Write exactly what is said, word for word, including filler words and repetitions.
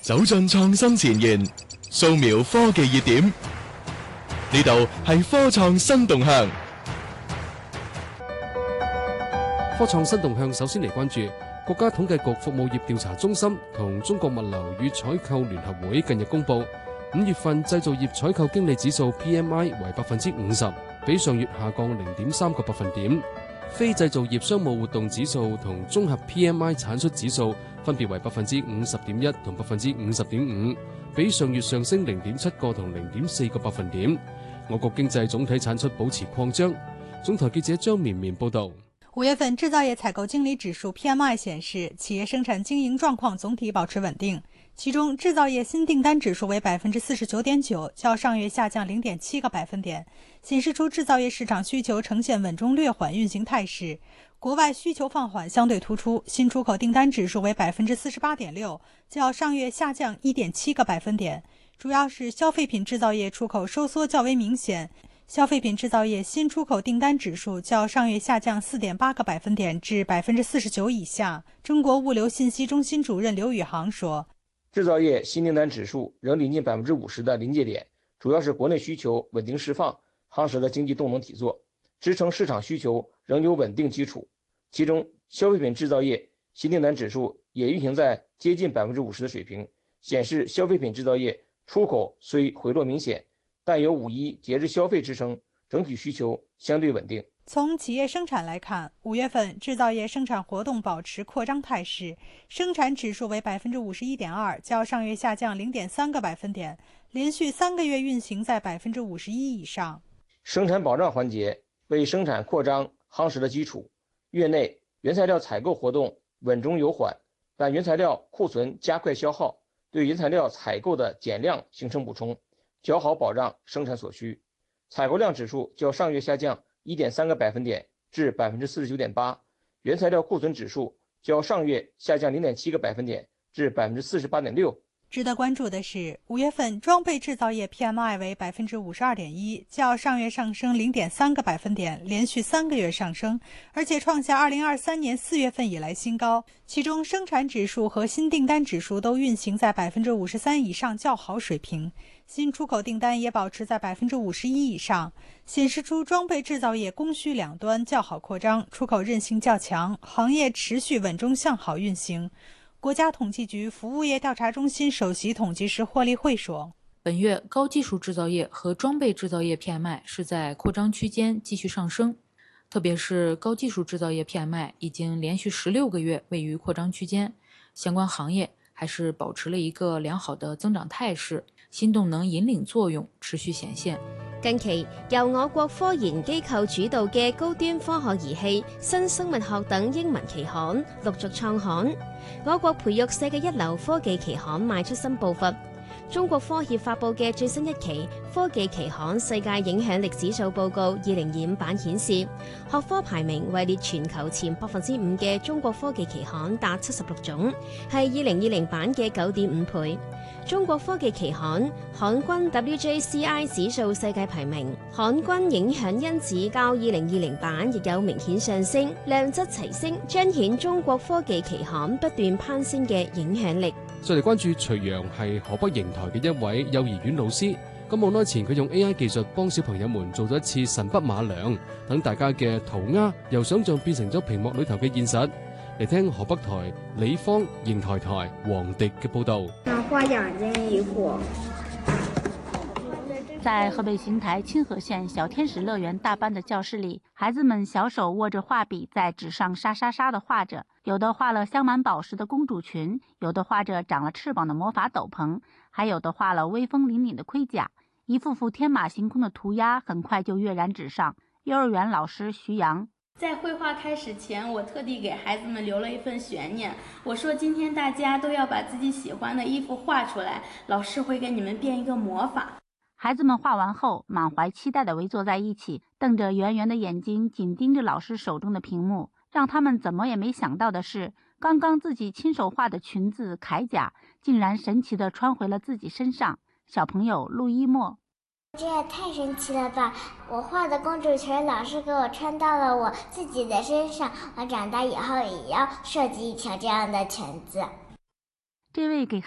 走進創新前沿，掃描科技熱點。呢度係科創新動向。 科創新動向首先嚟關注國家統計局服務業調查中心同中國物流與採購聯合會近日公布，五月份製造業採購經理指數 P M I 為百分之五十，比上月下降零點三個百分點。非製造業商務活動指數同綜合 P M I 產出指數分別為百分之五十點一同百分之五十點五，比上月上升零點七個同零點四個百分點。我國經濟總體產出保持擴張。總台記者張綿綿報道。 五月份製造業採購經理指數 P M I 顯示，企業生產經營狀況總體保持穩定。其中，製造業新訂單指數為百分之四十九點九，較上月下降零點七個百分點，顯示出製造業市場需求呈現穩中略緩運行態勢。國外需求放緩相對突出，新出口訂單指數為百分之四十八點六，較上月下降一點七個百分點。主要是消費品製造業出口收縮較為明顯，消費品製造業新出口訂單指數較上月下降四點八個百分點至百分之四十九以下。中國物流信息中心主任劉宇航說。 製造業新訂單指數仍臨近百分之五十的臨界點，主要是國內需求穩定釋放，夯實了經濟動能體作，支撐市場需求仍有穩定基礎。其中，消費品製造業新訂單指數也運行在接近百分之五十的水平，顯示消費品製造業出口雖回落明顯，但有五一節日消費支撐，整體需求相對穩定。 從企業生產來看，五月份製造業生產活動保持擴張態勢，生產指數為百分之五十一點二，較上月下降零點三個百分點，連續三個月運行在百分之五十一以上。 生產保障環節為生產擴張夯實了基礎。月內原材料採購活動穩中有緩，但原材料庫存加快消耗，對原材料採購的減量形成補充，較好保障生產所需。採購量指數較上月下降一點三個百分點至百分之四十九點八，原材料庫存指數較上月下降零點七個百分點至百分之四十八點六。 值得關注的是，五月份裝備製造業 P M I 為百分之五十二點一，較上月上升零點三個百分點，連續三個月上升，而且創下二零二三年四月份以來新高。其中，生產指數和新訂單指數都運行在百分之五十三以上較好水平，新出口訂單也保持在百分之五十一以上，顯示出裝備製造業供需兩端較好擴張，出口韌性較強，行業持續穩中向好運行。國家統計局服務業調查中心首席統計師霍立慧說， 本月高技術製造業和裝備製造業 P M I 是在擴張區間繼續上升，特別是高技術製造業 P M I 已經連續十六個月位於擴張區間，相關行業還是保持了一個良好的增長態勢，新動能引領作用持續顯現。 近期由我國科研機構主導嘅高端科學儀器、新生物學等英文期刊陸續創刊，我國培育世界一流科技期刊邁出新步伐。中國科協發佈嘅最新一期科技期刊世界影響力指數報告二零二五版顯示，學科排名位列全球前百分之五嘅中國科技期刊達七十六種，係二零二零版嘅九點五倍。中國科技期刊刊均 W J C I 指數世界排名，刊均影響因子較二零二零版亦有明顯上升，量質齊升，彰顯中國科技期刊不斷攀升嘅影響力。 再嚟關注徐陽係河北邢台嘅一位幼兒園老師，咁冇耐前佢用 A I 技術幫小朋友們做咗一次神筆馬良，等大家嘅塗鴉由想象變成咗屏幕裏頭嘅現實。嚟聽河北台李芳、邢台台黃迪嘅報道。 畫兩件衣服。 在河北邢台清河縣小天使樂園大班的教室裡，孩子們小手握着畫筆在紙上沙沙沙地畫着，有的畫了鑲滿寶石的公主裙，有的畫着長了翅膀的魔法斗篷，還有的畫了威風凜凜的盔甲。一幅幅天馬行空的塗鴉很快就躍然紙上。幼兒園老師徐陽， 在繪畫開始前，我特地給孩子們留了一份懸念。我說今天大家都要把自己喜歡的衣服畫出來，老師會給你們變一個魔法。 孩子們畫完後，滿懷期待地圍坐在一起，瞪着圓圓的眼睛，緊盯着老師手中的屏幕。讓他們怎麼也沒想到的是，剛剛自己親手畫的裙子鎧甲，竟然神奇地穿回了自己身上。小朋友陸一墨， 這也太神奇了吧！我畫的公主裙，老師給我穿到了我自己的身上，我長大以後也要設計一條這樣的裙子。 這位給